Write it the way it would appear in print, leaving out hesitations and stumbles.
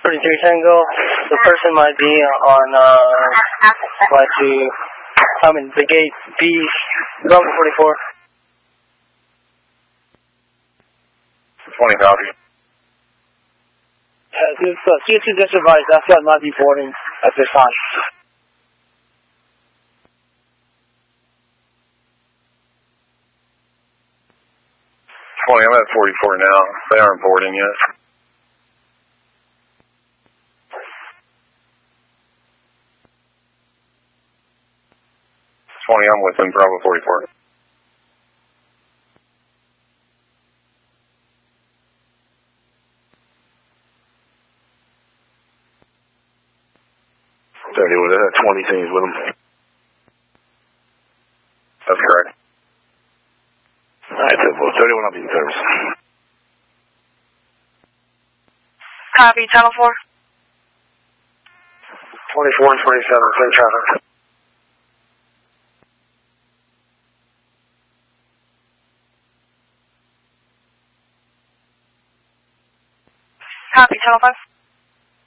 33 Tango. The person might be on, might be coming the gate B, Bravo 44. 20 copy. This CSC just advised that flight might be boarding at this time. 20, I'm at 44 now. They aren't boarding yet. 20, I'm with them, Bravo 44. With that 20 teams with them. That's correct. Alright, 31, I'll be in service. Copy, Channel 4. 24 and 27, same traffic. Copy, Channel 5.